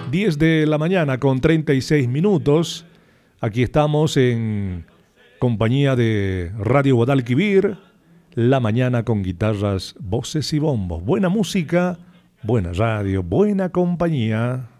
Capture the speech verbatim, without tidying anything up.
diez de la mañana con treinta y seis minutos. Aquí estamos en compañía de Radio Guadalquivir, la mañana con guitarras, voces y bombos. Buena música, buena radio, buena compañía.